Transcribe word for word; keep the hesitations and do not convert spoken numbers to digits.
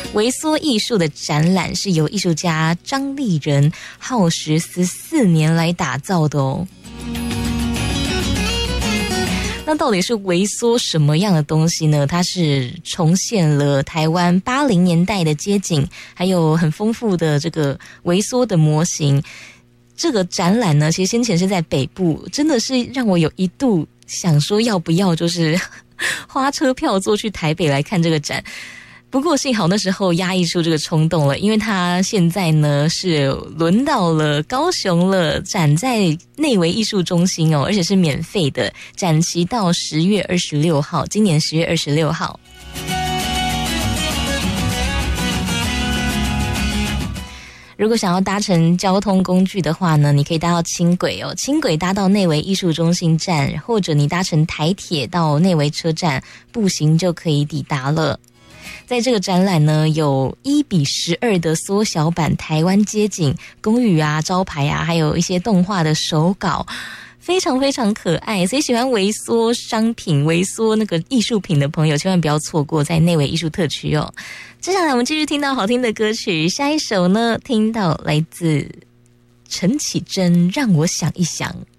微缩艺术的展览是由艺术家张立仁耗时十四年来打造的哦。那到底是微缩什么样的东西呢？它是重现了台湾八零年代的街景，还有很丰富的这个微缩的模型。这个展览呢，其实先前是在北部，真的是让我有一度想说要不要就是花车票坐去台北来看这个展。不过幸好那时候压抑出这个冲动了，因为它现在呢是轮到了高雄了，展在内惟艺术中心哦，而且是免费的，展期到十月二十六号，今年十月二十六号。如果想要搭乘交通工具的话呢，你可以搭到轻轨哦，轻轨搭到内惟艺术中心站，或者你搭乘台铁到内惟车站，步行就可以抵达了。在这个展览呢，有一比十二的缩小版台湾街景、公寓啊、招牌啊，还有一些动画的手稿，非常非常可爱。所以喜欢微缩商品、微缩那个艺术品的朋友，千万不要错过在内惟艺术特区哦。接下来我们继续听到好听的歌曲，下一首呢，听到来自陈绮贞《让我想一想》。